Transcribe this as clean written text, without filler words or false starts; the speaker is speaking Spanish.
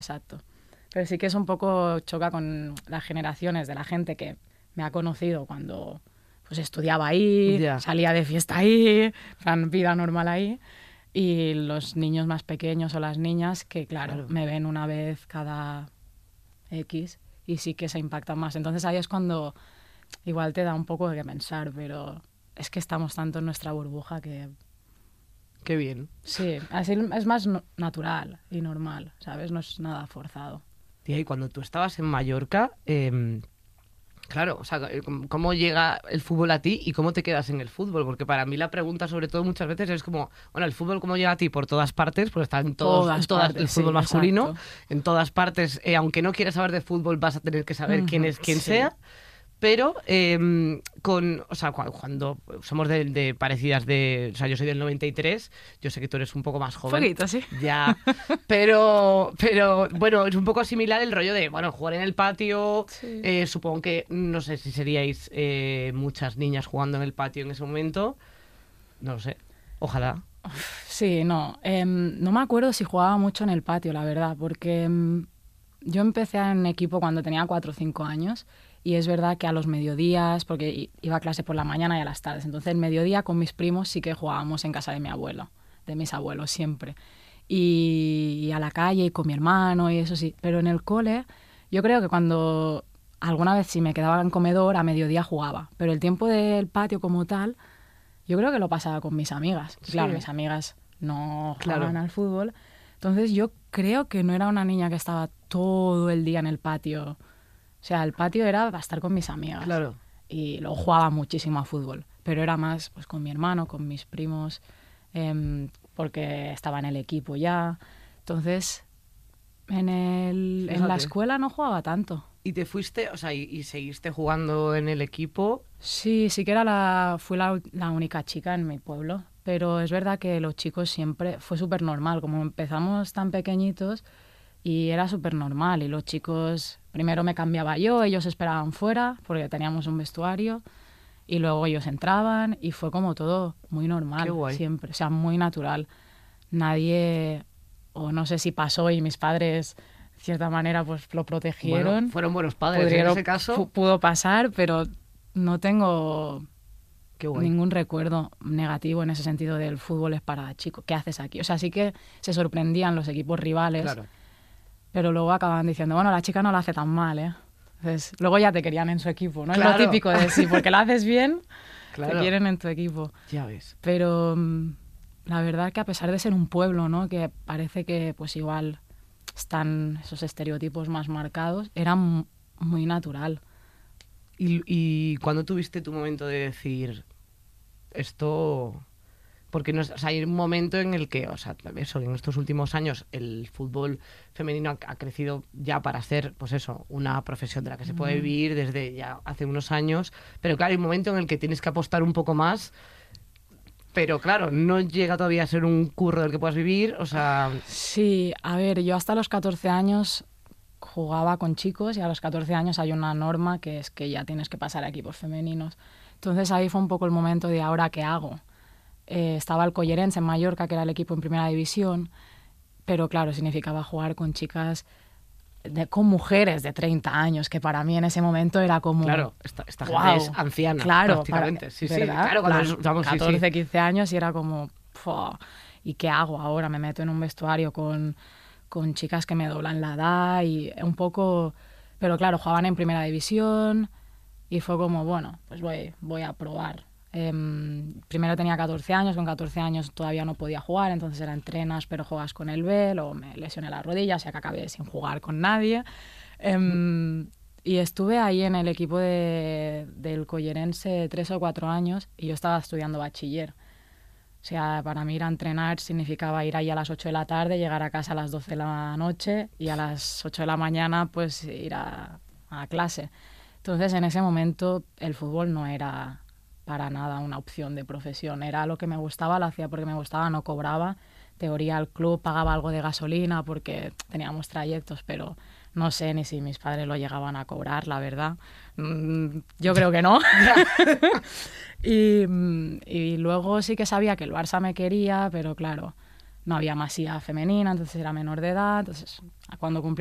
Exacto. Pero sí que es un poco choca con las generaciones de la gente que me ha conocido cuando pues estudiaba ahí, Ya. salía de fiesta ahí, plan, vida normal ahí, y los niños más pequeños o las niñas que, claro, me ven una vez cada X y sí que se impactan más. Entonces ahí es cuando igual te da un poco de que pensar, pero es que estamos tanto en nuestra burbuja que... Qué bien. Sí, así es más natural y normal, ¿sabes? No es nada forzado. Tía, y cuando tú estabas en Mallorca, claro, o sea, ¿cómo llega el fútbol a ti y cómo te quedas en el fútbol? Porque para mí la pregunta, sobre todo, muchas veces es como, bueno, ¿el fútbol cómo llega a ti? Por todas partes, pues está en Todas todas partes, el fútbol sí, masculino, exacto. en todas partes, aunque no quieras saber de fútbol, vas a tener que saber quién es quien Sí. sea. Pero o sea, cuando somos de parecidas o sea, yo soy del 93, yo sé que tú eres un poco más Un joven. poquito, sí. Ya, pero bueno, es un poco similar el rollo de, bueno, jugar en el patio. Sí. Supongo que, no sé si seríais muchas niñas jugando en el patio en ese momento. No lo sé, ojalá. Sí, no. No me acuerdo si jugaba mucho en el patio, la verdad, porque yo empecé en equipo cuando tenía 4 o 5 años y es verdad que a los mediodías, porque iba a clase por la mañana y a las tardes, entonces el mediodía con mis primos sí que jugábamos en casa de mi abuelo, de mis abuelos siempre. Y a la calle y con mi hermano y eso sí. Pero en el cole, yo creo que cuando alguna vez si me quedaba en comedor, a mediodía jugaba. Pero el tiempo del patio como tal, yo creo que lo pasaba con mis amigas. Sí, Claro, mis amigas no jugaban claro. al fútbol. Entonces yo creo que no era una niña que estaba todo el día en el patio. O sea, el patio era para estar con mis amigas. Claro. Y luego jugaba muchísimo a fútbol. Pero era más pues con mi hermano, con mis primos, porque estaba en el equipo ya. Entonces, en la Fíjate. escuela no jugaba tanto. ¿Y te fuiste, o sea, y seguiste jugando en el equipo? Sí, sí que fui la única chica en mi pueblo, pero es verdad que los chicos siempre fue súper normal, como empezamos tan pequeñitos y era súper normal y los chicos, primero me cambiaba yo, ellos esperaban fuera porque teníamos un vestuario y luego ellos entraban y fue como todo muy Qué normal guay. siempre, o sea, muy natural. Nadie, o no sé si pasó y mis padres de cierta manera pues lo Bueno, protegieron. fueron buenos padres en ese caso. Pudo pasar, pero no tengo Qué guay. ningún recuerdo negativo en ese sentido del fútbol es para chicos. ¿Qué haces aquí? O sea, sí que se sorprendían los equipos rivales, Claro. pero luego acababan diciendo, bueno, la chica no lo hace tan mal, ¿eh? Entonces, luego ya te querían en su equipo, ¿no? Claro. Es lo típico de sí, porque lo haces bien, Claro. te quieren en tu equipo. Ya ves. Pero la verdad que a pesar de ser un pueblo, ¿no? Que parece que pues igual están esos estereotipos más marcados, era muy natural. ¿Y cuándo tuviste tu momento de decir esto? Porque no, o sea, hay un momento en el que, o sea, eso, en estos últimos años el fútbol femenino ha crecido ya para ser, pues eso, una profesión de la que se puede vivir desde ya hace unos años, pero claro, hay un momento en el que tienes que apostar un poco más, pero claro, no llega todavía a ser un curro del que puedas vivir, o sea... Sí, a ver, yo hasta los 14 años jugaba con chicos y a los 14 años hay una norma que es que ya tienes que pasar a equipos femeninos. Entonces ahí fue un poco el momento de ahora qué hago. Estaba el Collerense en Mallorca, que era el equipo en primera división, pero claro, significaba jugar con chicas, con mujeres de 30 años, que para mí en ese momento era como... Claro, esta gente ¡guau! es anciana, Claro, prácticamente. Sí, sí, ¿verdad? claro, vamos, sí, 14, sí. 15 años y era como... ¡fua! ¿Y qué hago ahora? Me meto en un vestuario con chicas que me doblan la edad y un poco... Pero claro, jugaban en primera división y fue como, bueno, pues voy a probar. Primero tenía 14 años, con 14 años todavía no podía jugar, entonces era entrenas pero juegas con el B, luego me lesioné la rodilla, o sea que acabé sin jugar con nadie. Y estuve ahí en el equipo del Collerense 3 o 4 años y yo estaba estudiando bachiller. O sea, para mí ir a entrenar significaba ir ahí a las 8 de la tarde, llegar a casa a las 12 de la noche y a las 8 de la mañana pues ir a clase. Entonces en ese momento el fútbol no era para nada una opción de profesión. Era lo que me gustaba, lo hacía porque me gustaba, no cobraba. Teoría el club pagaba algo de gasolina porque teníamos trayectos, pero no sé ni si mis padres lo llegaban a cobrar, la verdad. Yo creo que no. y luego sí que sabía que el Barça me quería, pero claro, no había masía femenina, entonces era menor de edad. Entonces, cuando cumplí